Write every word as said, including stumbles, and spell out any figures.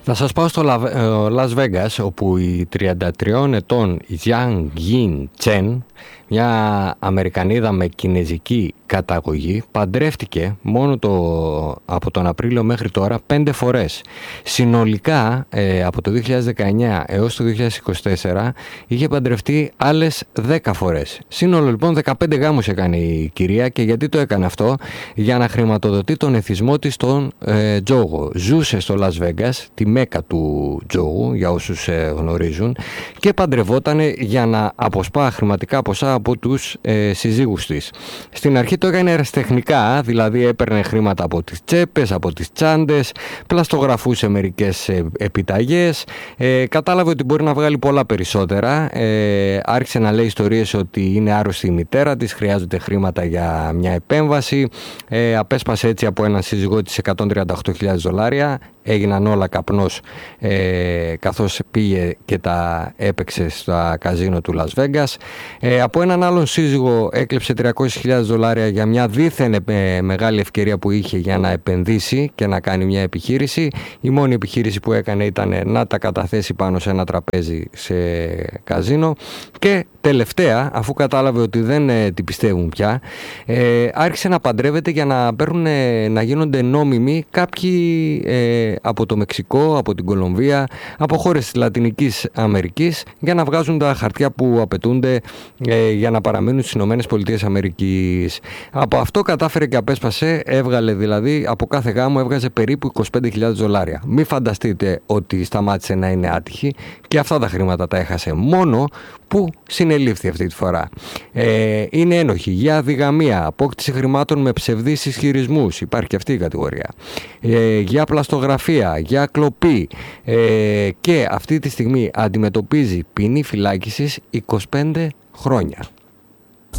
Θα σας πάω στο Las Vegas, όπου η τριάντα τριών ετών Jiang Yin Chen, μια Αμερικανίδα με κινεζική καταγωγή, παντρεύτηκε μόνο το, από τον Απρίλιο μέχρι τώρα πέντε φορές. Συνολικά ε, από το δύο χιλιάδες δεκαεννιά έως το δύο χιλιάδες είκοσι τέσσερα είχε παντρευτεί άλλες δέκα φορές. Σύνολο λοιπόν δεκαπέντε γάμους έκανε η κυρία. Και γιατί το έκανε αυτό? Για να χρηματοδοτεί τον εθισμό της στον ε, τζόγο. Ζούσε στο Las Vegas, τη μέκα του τζόγου, για όσους ε, γνωρίζουν, και παντρευόταν για να αποσπά χρηματικά ποσά από τους ε, συζύγους της. Στην αρχή το έκανε ερασιτεχνικά, δηλαδή έπαιρνε χρήματα από τις τσέπες, από τις τσάντες, πλαστογραφούσε μερικές ε, επιταγές, ε, κατάλαβε ότι μπορεί να βγάλει πολλά περισσότερα, ε, άρχισε να λέει ιστορίες ότι είναι άρρωστη η μητέρα της, χρειάζονται χρήματα για μια επέμβαση, ε, απέσπασε έτσι από έναν σύζυγό της εκατόν τριάντα οκτώ χιλιάδες δολάρια, έγιναν όλα καπνός ε, καθώς πήγε και τα έπαιξε στα καζίνο του Las Vegas. Ε, από έναν άλλον σύζυγο έκλεψε τριακόσιες χιλιάδες δολάρια για μια δίθεν ε, μεγάλη ευκαιρία που είχε για να επενδύσει και να κάνει μια επιχείρηση. Η μόνη επιχείρηση που έκανε ήταν να τα καταθέσει πάνω σε ένα τραπέζι σε καζίνο. Και τελευταία, αφού κατάλαβε ότι δεν ε, την πιστεύουν πια, ε, άρχισε να παντρεύεται για να, παίρνουν, ε, να γίνονται νόμιμοι κάποιοι ε, από το Μεξικό, από την Κολομβία, από χώρες της Λατινικής Αμερικής, για να βγάζουν τα χαρτιά που απαιτούνται ε, για να παραμείνουν στις Ηνωμένες Πολιτείες Αμερικής. Από αυτό κατάφερε και απέσπασε, έβγαλε δηλαδή, από κάθε γάμο έβγαζε περίπου είκοσι πέντε χιλιάδες δολάρια. Μην φανταστείτε ότι σταμάτησε να είναι άτυχη, και αυτά τα χρήματα τα έχασε μόνο που συνελήφθη αυτή τη φορά. Ε, είναι ένοχη για αδιγαμία, απόκτηση χρημάτων με ψευδείς ισχυρισμούς, υπάρχει και αυτή η κατηγορία, ε, για πλαστογραφία, για κλοπή, ε, και αυτή τη στιγμή αντιμετωπίζει ποινή φυλάκισης είκοσι πέντε χρόνια.